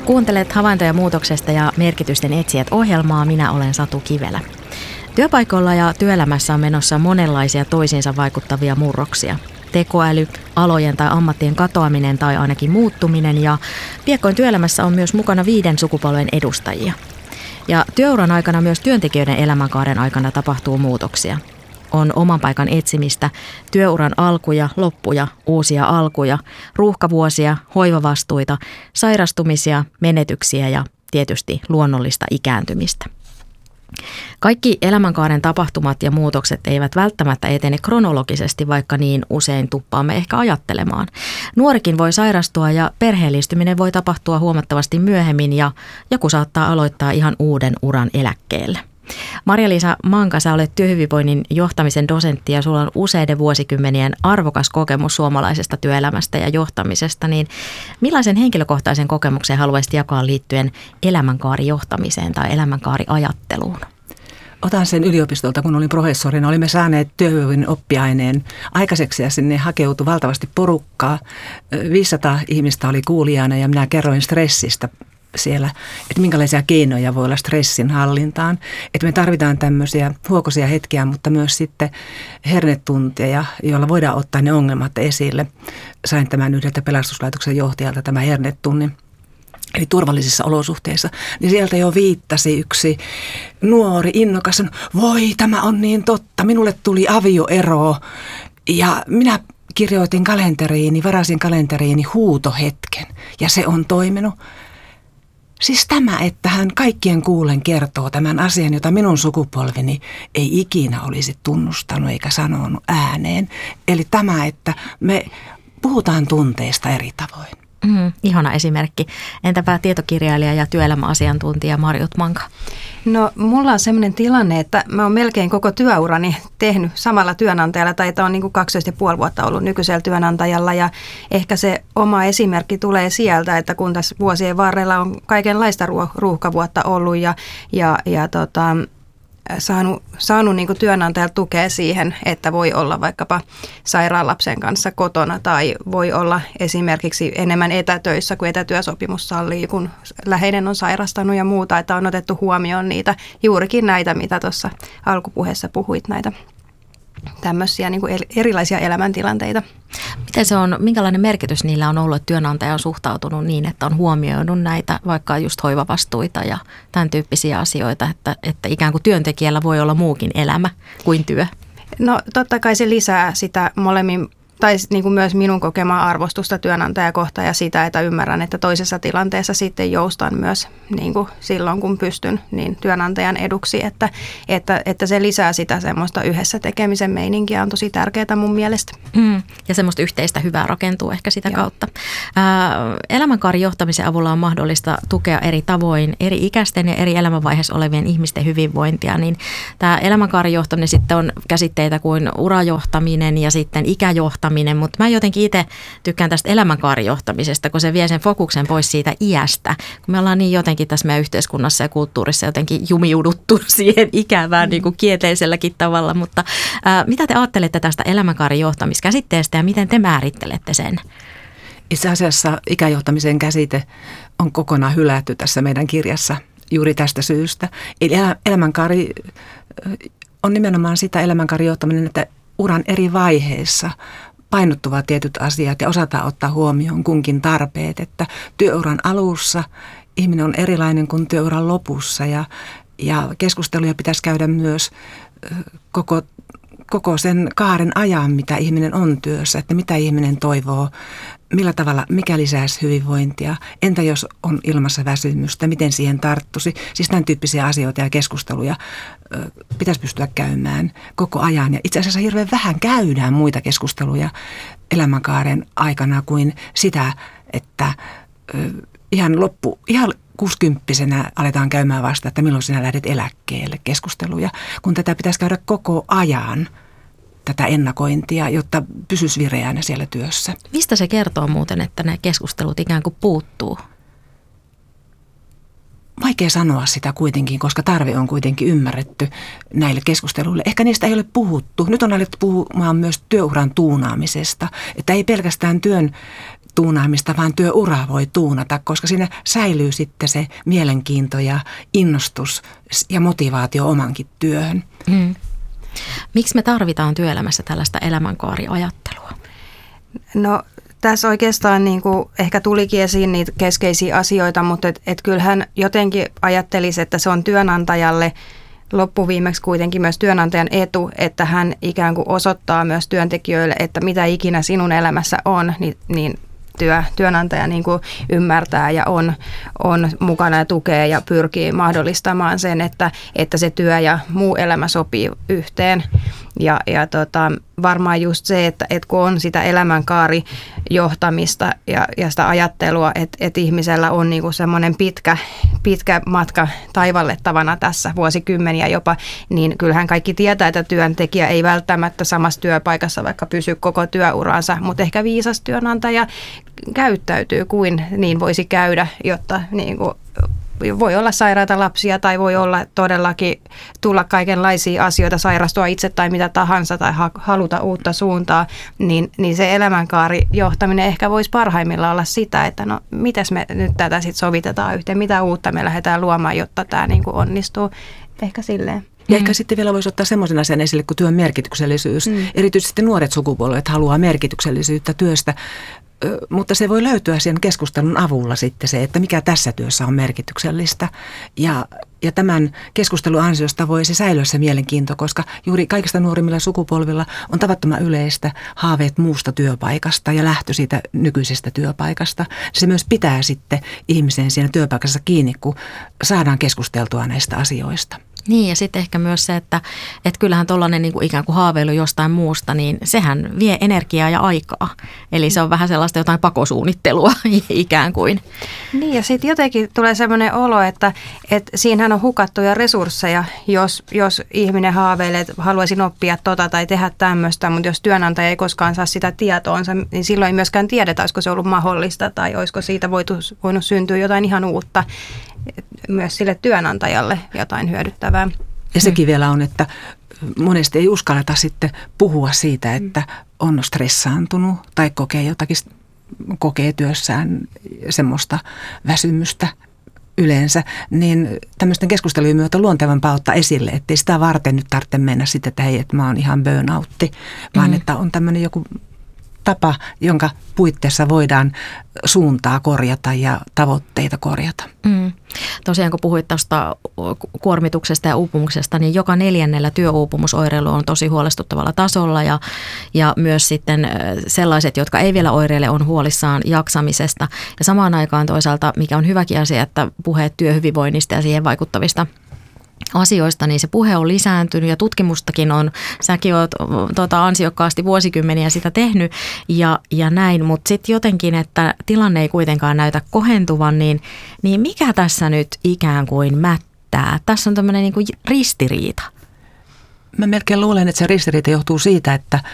Kuuntelet Havaintoja muutoksesta ja merkitysten etsijät -ohjelmaa. Minä olen Satu Kivelä. Työpaikoilla ja työelämässä on menossa monenlaisia toisiinsa vaikuttavia murroksia. Tekoäly, alojen tai ammattien katoaminen tai ainakin muuttuminen, ja piakkoin työelämässä on myös mukana 5 sukupolven edustajia. Ja työuran aikana myös työntekijöiden elämänkaaren aikana tapahtuu muutoksia. On oman paikan etsimistä, työuran alkuja, loppuja, uusia alkuja, ruuhkavuosia, hoivavastuita, sairastumisia, menetyksiä ja tietysti luonnollista ikääntymistä. Kaikki elämänkaaren tapahtumat ja muutokset eivät välttämättä etene kronologisesti, vaikka niin usein tuppaamme ehkä ajattelemaan. Nuorikin voi sairastua ja perheellistyminen voi tapahtua huomattavasti myöhemmin ja joku saattaa aloittaa ihan uuden uran eläkkeelle. Marja-Liisa Manka, sä olet työhyvinvoinnin johtamisen dosentti ja sulla on useiden vuosikymmenien arvokas kokemus suomalaisesta työelämästä ja johtamisesta. Niin millaisen henkilökohtaisen kokemuksen haluaisit jakaa liittyen elämänkaarijohtamiseen tai elämänkaariajatteluun? Otan sen yliopistolta, kun olin professorina. Olimme saaneet työhyvinvoinnin oppiaineen aikaiseksi ja sinne hakeutui valtavasti porukkaa. 500 ihmistä oli kuulijana ja minä kerroin stressistä siellä, että minkälaisia keinoja voi olla stressin hallintaan. Että me tarvitaan tämmöisiä huokoisia hetkiä, mutta myös sitten hernetunteja, joilla voidaan ottaa ne ongelmat esille. Sain tämän yhdeltä pelastuslaitoksen johtajalta tämä hernetunnin. Eli turvallisissa olosuhteissa, niin sieltä jo viittasi yksi nuori innokas, voi tämä on niin totta, minulle tuli avioero ja minä kirjoitin varasin kalenteriini huutohetken ja se on toiminut. Siis tämä, että hän kaikkien kuulen kertoo tämän asian, jota minun sukupolveni ei ikinä olisi tunnustanut eikä sanonut ääneen. Eli tämä, että me puhutaan tunteista eri tavoin. Ihana esimerkki. Entäpä tietokirjailija ja työelämäasiantuntija Marjut Manka? No mulla on sellainen tilanne, että mä oon melkein koko työurani tehnyt samalla työnantajalla, tai on niin kuin 12,5 vuotta ollut nykyisellä työnantajalla, ja ehkä se oma esimerkki tulee sieltä, että kun tässä vuosien varrella on kaikenlaista ruuhkavuotta ollut ja saanut niin kuin työnantajalta tukea siihen, että voi olla vaikkapa sairaan lapsen kanssa kotona tai voi olla esimerkiksi enemmän etätöissä, kuin etätyösopimus sallii, kun läheinen on sairastanut ja muuta, että on otettu huomioon juurikin näitä, mitä tuossa alkupuheessa puhuit, näitä tämmöisiä niin kuin erilaisia elämäntilanteita. Miten se on, minkälainen merkitys niillä on ollut, että työnantaja on suhtautunut niin, että on huomioinut näitä vaikka just hoivavastuita ja tämän tyyppisiä asioita, että ikään kuin työntekijällä voi olla muukin elämä kuin työ? No totta kai se lisää sitä molemmin, tai niin kuin myös minun kokemaa arvostusta työnantajakohtaan ja sitä, että ymmärrän, että toisessa tilanteessa sitten joustan myös niin kuin silloin, kun pystyn, niin työnantajan eduksi, että se lisää sitä semmoista yhdessä tekemisen meininkiä on tosi tärkeää mun mielestä. Ja semmoista yhteistä hyvää rakentuu ehkä sitä kautta. Elämänkaarijohtamisen avulla on mahdollista tukea eri tavoin eri ikäisten ja eri elämänvaiheessa olevien ihmisten hyvinvointia, niin tämä elämänkaarijohtaminen sitten on käsitteitä kuin urajohtaminen ja sitten ikäjohtaminen, mutta mä jotenkin itse tykkään tästä elämänkaarijohtamisesta, kun se vie sen fokuksen pois siitä iästä, kun me ollaan niin jotenkin tässä meidän yhteiskunnassa ja kulttuurissa jotenkin jumiuduttu siihen ikävään niin kuin kielteiselläkin tavalla, mutta mitä te ajattelette tästä elämänkaarijohtamiskäsitteestä ja miten te määrittelette sen? Itse asiassa ikäjohtamisen käsite on kokonaan hylätty tässä meidän kirjassa juuri tästä syystä. Eli elämänkaari on nimenomaan sitä elämänkaarijohtaminen, että uran eri vaiheissa painottuvat tietyt asiat ja osataan ottaa huomioon kunkin tarpeet, että työuran alussa ihminen on erilainen kuin työuran lopussa ja keskusteluja pitäisi käydä myös koko sen kaaren ajan, mitä ihminen on työssä, että mitä ihminen toivoo, millä tavalla, mikä lisäisi hyvinvointia, entä jos on ilmassa väsymystä, miten siihen tarttuisi. Siis tämän tyyppisiä asioita ja keskusteluja pitäisi pystyä käymään koko ajan. Ja itse asiassa hirveän vähän käydään muita keskusteluja elämänkaaren aikana kuin sitä, että ihan 60-vuotiaana aletaan käymään vasta, että milloin sinä lähdet eläkkeelle keskusteluja, kun tätä pitäisi käydä koko ajan. Tätä ennakointia, jotta pysyisi vireänä siellä työssä. Mistä se kertoo muuten, että ne keskustelut ikään kuin puuttuu? Vaikea sanoa sitä kuitenkin, koska tarve on kuitenkin ymmärretty näille keskusteluille. Ehkä niistä ei ole puhuttu. Nyt on alettu puhumaan myös työuran tuunaamisesta, että ei pelkästään tuunaamista, vaan työuraa voi tuunata, koska siinä säilyy sitten se mielenkiinto ja innostus ja motivaatio omankin työhön. Miksi me tarvitaan työelämässä tällaista elämänkaariajattelua? No tässä oikeastaan niin kuin ehkä tulikin esiin niitä keskeisiä asioita, mutta et kyllähän jotenkin ajattelisi, että se on työnantajalle loppuviimeksi kuitenkin myös työnantajan etu, että hän ikään kuin osoittaa myös työntekijöille, että mitä ikinä sinun elämässä on, niin työnantaja niin kuin ymmärtää ja on mukana ja tukee ja pyrkii mahdollistamaan sen, että se työ ja muu elämä sopii yhteen. Ja varmaan just se, että kun on sitä elämänkaarijohtamista ja sitä ajattelua, että ihmisellä on niinku semmoinen pitkä matka taivallettavana tässä vuosikymmeniä jopa, niin kyllähän kaikki tietää, että työntekijä ei välttämättä samassa työpaikassa vaikka pysy koko työuransa, mutta ehkä viisas työnantaja käyttäytyy kuin niin voisi käydä, jotta niinku voi olla sairaita lapsia tai voi olla todellakin tulla kaikenlaisia asioita, sairastua itse tai mitä tahansa tai haluta uutta suuntaa, niin se elämänkaarijohtaminen ehkä voisi parhaimmillaan olla sitä, että no mitäs me nyt tätä sitten sovitetaan yhteen, mitä uutta me lähdetään luomaan, jotta tämä niin kuin onnistuu. Ehkä silleen. Ja ehkä sitten vielä voisi ottaa semmoisen asian esille kuin työn merkityksellisyys. Erityisesti nuoret sukupolvet haluaa merkityksellisyyttä työstä, mutta se voi löytyä sen keskustelun avulla sitten se, että mikä tässä työssä on merkityksellistä. Ja tämän keskustelun ansiosta voi se säilyä se mielenkiinto, koska juuri kaikista nuorimmilla sukupolvilla on tavattoman yleistä haaveet muusta työpaikasta ja lähtö siitä nykyisestä työpaikasta. Se myös pitää sitten ihmisen siinä työpaikassa kiinni, kun saadaan keskusteltua näistä asioista. Niin, ja sitten ehkä myös se, että kyllähän tuollainen niin kuin ikään kuin haaveilu jostain muusta, niin sehän vie energiaa ja aikaa. Eli se on vähän sellaista jotain pakosuunnittelua ikään kuin. Niin, ja sitten jotenkin tulee sellainen olo, että siinähän on hukattuja resursseja, jos ihminen haaveilee, että haluaisin oppia tai tehdä tämmöistä, mutta jos työnantaja ei koskaan saa sitä tietoonsa, niin silloin ei myöskään tiedetä, olisiko se ollut mahdollista tai olisiko siitä voinut syntyä jotain ihan uutta. Myös sille työnantajalle jotain hyödyttävää. Ja sekin vielä on, että monesti ei uskalleta sitten puhua siitä, että on stressaantunut tai kokee työssään semmoista väsymystä yleensä, niin tämmöisten keskustelujen myötä luontevampaa ottaa esille, ettei sitä varten nyt tarvitse mennä sitten, että hei, että mä oon ihan burnoutti, vaan että on tämmöinen joku tapa, jonka puitteissa voidaan suuntaa korjata ja tavoitteita korjata. Tosiaan kun puhuit tuosta kuormituksesta ja uupumuksesta, niin joka 4. työuupumusoireilu on tosi huolestuttavalla tasolla ja myös sitten sellaiset, jotka ei vielä oireile, on huolissaan jaksamisesta. Ja samaan aikaan toisaalta, mikä on hyväkin asia, että puheet työhyvinvoinnista ja siihen vaikuttavista asioista, niin se puhe on lisääntynyt ja tutkimustakin on, säkin oot ansiokkaasti vuosikymmeniä sitä tehnyt ja näin, mutta sitten jotenkin, että tilanne ei kuitenkaan näytä kohentuvan, niin mikä tässä nyt ikään kuin mättää? Tässä on tämmöinen niin kuin ristiriita. Mä melkein luulen, että se ristiriita johtuu siitä, että